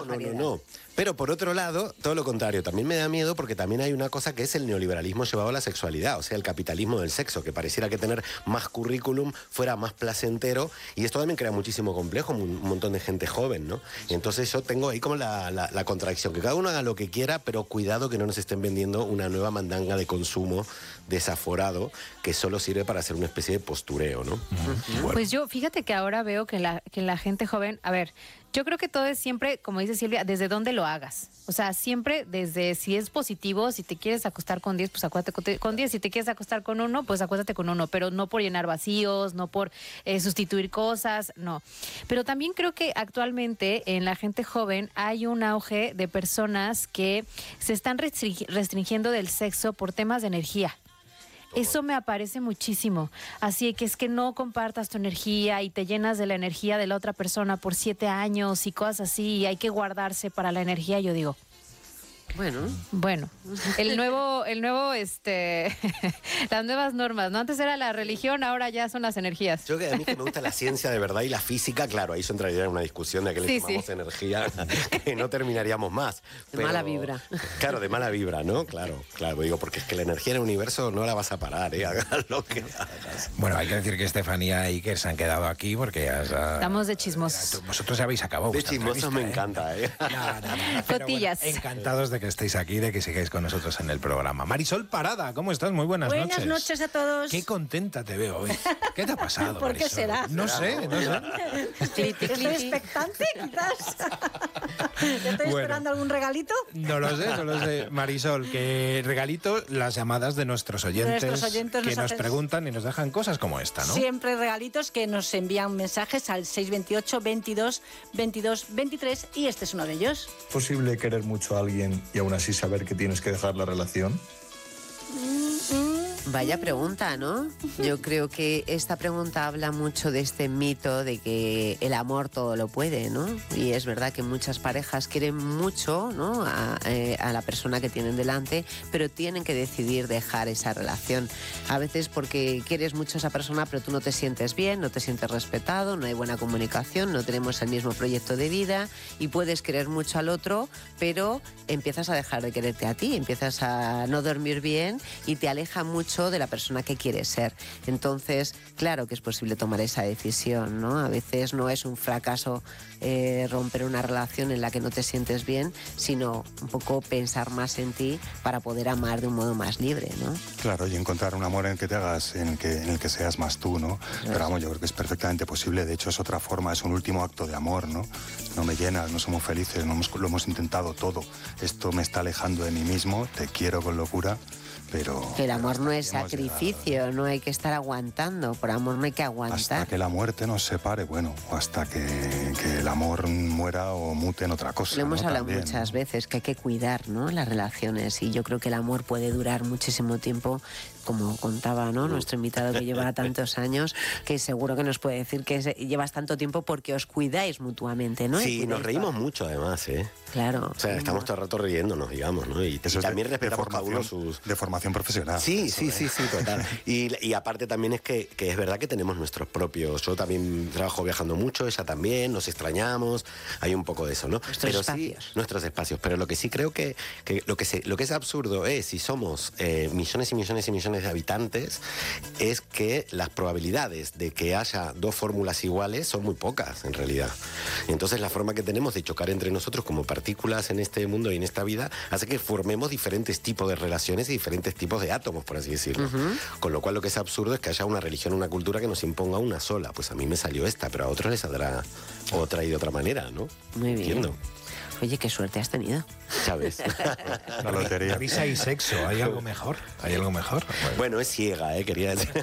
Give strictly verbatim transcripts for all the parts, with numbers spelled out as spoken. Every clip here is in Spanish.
no, variedad. no, no. Pero por otro lado, todo lo contrario, también me da miedo porque también hay una cosa que es el neoliberalismo llevado a la sexualidad, o sea, el capitalismo del sexo, que pareciera que tener más currículum fuera más placentero, y esto también crea muchísimo complejo, un montón de gente joven, ¿no? Y entonces yo tengo ahí como la, la, la contradicción, que cada uno haga lo que quiera, pero cuidado que no nos estén vendiendo una nueva mandanga de consumo desaforado que solo sirve para hacer una especie de postureo, ¿no? Uh-huh. Bueno. Pues yo, fíjate que ahora veo que la, que la gente joven, a ver, yo creo que todo es siempre, como dice Silvia, desde dónde lo hagas. O sea, siempre desde si es positivo, si te quieres acostar con diez, pues acuéstate con diez. Si te quieres acostar con uno, pues acuéstate con uno. Pero no por llenar vacíos, no por eh, sustituir cosas, no. Pero también creo que actualmente en la gente joven hay un auge de personas que se están restring- restringiendo del sexo por temas de energía. Eso me aparece muchísimo. Así que es que no compartas tu energía y te llenas de la energía de la otra persona por siete años y cosas así, y hay que guardarse para la energía. Yo digo, Bueno. Bueno, el nuevo, el nuevo, este, las nuevas normas, ¿no? Antes era la religión, ahora ya son las energías. Yo que a mí que me gusta la ciencia de verdad y la física, claro, ahí eso entraría en una discusión de a qué le Sí, llamamos sí. energía, que no terminaríamos más. De mala vibra. Claro, de mala vibra, ¿no? Claro, claro, digo, porque es que la energía en el universo no la vas a parar, ¿eh? Hagas lo que hagas. Bueno, hay que decir que Estefanía y Iker se han quedado aquí porque ya... Estamos de chismosos. Vosotros ya habéis acabado. De vuestra chismosos me entrevista, ¿eh? encanta, ¿eh? No, no, no, pero Cotillas. bueno, encantados de que estéis aquí, de que sigáis con nosotros en el programa. Marisol Parada, ¿cómo estás? Muy buenas, Buenas noches. Buenas noches a todos. Qué contenta te veo hoy. ¿Qué te ha pasado, ¿Por qué Marisol? será? No sé, no sé. Estoy, estoy expectante, quizás. ¿Estoy Bueno. esperando algún regalito? No lo sé, no lo sé. Marisol, que regalito las llamadas de nuestros oyentes, Nuestros oyentes que nos nos hacen- preguntan y nos dejan cosas como esta, ¿no? Siempre regalitos que nos envían mensajes al seis veintiocho, veintidós, veintidós, veintitrés, y este es uno de ellos. ¿Es posible querer mucho a alguien y aún así saber que tienes que dejar la relación? Vaya pregunta, ¿no? Yo creo que esta pregunta habla mucho de este mito de que el amor todo lo puede, ¿no? Y es verdad que muchas parejas quieren mucho, ¿no? a, eh, a la persona que tienen delante, pero tienen que decidir dejar esa relación. A veces porque quieres mucho a esa persona, pero tú no te sientes bien, no te sientes respetado, no hay buena comunicación, no tenemos el mismo proyecto de vida, y puedes querer mucho al otro, pero empiezas a dejar de quererte a ti, empiezas a no dormir bien y te aleja mucho de la persona que quieres ser. Entonces, claro que es posible tomar esa decisión, ¿no? A veces no es un fracaso eh, romper una relación en la que no te sientes bien, sino un poco pensar más en ti para poder amar de un modo más libre, ¿no? Claro, y encontrar un amor en el que te hagas, en el que, en el que seas más tú, ¿no? Pero vamos, yo creo que es perfectamente posible. De hecho, es otra forma, es un último acto de amor, ¿no? No me llenas, no somos felices, no hemos, lo hemos intentado todo. Esto me está alejando de mí mismo, te quiero con locura. Pero Que el amor no es hemos sacrificio, llegado. no hay que estar aguantando, por amor no hay que Hasta aguantar. que la muerte nos separe, bueno, o hasta que, que el amor muera o mute en otra cosa. Lo hemos ¿no? hablado También, muchas ¿no? veces, que hay que cuidar, ¿no?, las relaciones, y yo creo que el amor puede durar muchísimo tiempo, como contaba, ¿no?, nuestro invitado que lleva tantos años, que seguro que nos puede decir que se- llevas tanto tiempo porque os cuidáis mutuamente, ¿no? Y Sí, cuidáis nos reímos todo. mucho además, ¿eh? Claro. O sea, estamos todo el rato riéndonos, digamos, ¿no? Y, Eso y es también de, de respetamos cada uno formación, sus... de formación profesional. Sí, Eso sí, de- sí, sí, total. Y, y aparte también es que, que es verdad que tenemos nuestros propios... Yo también trabajo viajando mucho, ella también, nos extrañamos, hay un poco de eso, ¿no? Nuestros pero espacios. Sí, nuestros espacios. Pero lo que sí creo que, que, lo, que se, lo que es absurdo es, si somos eh, millones y millones y millones de habitantes, es que las probabilidades de que haya dos fórmulas iguales son muy pocas, en realidad. Y entonces la forma que tenemos de chocar entre nosotros como partículas en este mundo y en esta vida hace que formemos diferentes tipos de relaciones y diferentes tipos de átomos, por así decirlo. Uh-huh. Con lo cual lo que es absurdo es que haya una religión, una cultura que nos imponga una sola. Pues a mí me salió esta, pero a otros les saldrá otra y de otra manera, ¿no? Muy bien. Entiendo. Oye, qué suerte has tenido. ¿Sabes? La lotería. Risa y sexo, ¿hay algo mejor? ¿Hay algo mejor? Bueno. Bueno, es ciega, ¿eh? Quería decir.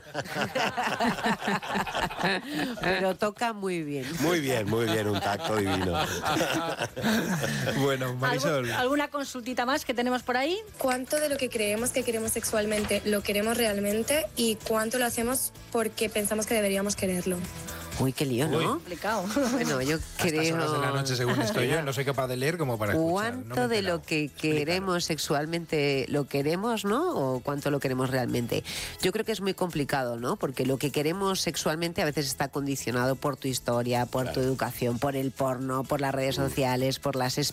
Pero toca muy bien. Muy bien, muy bien, un tacto divino. Bueno, Marisol. ¿Algo- ¿Alguna consultita más que tenemos por ahí? ¿Cuánto de lo que creemos que queremos sexualmente lo queremos realmente y cuánto lo hacemos porque pensamos que deberíamos quererlo? Uy, qué lío, ¿no? Uy. Complicado. Bueno, yo A estas creo... horas de la noche, según estoy yo, no soy capaz de leer como para escuchar. ¿Cuánto No me he de enterado. lo que queremos sexualmente lo queremos, ¿no? ¿O cuánto lo queremos realmente? Yo creo que es muy complicado, ¿no? Porque lo que queremos sexualmente a veces está condicionado por tu historia, por Claro. tu educación, por el porno, por las redes sociales, por las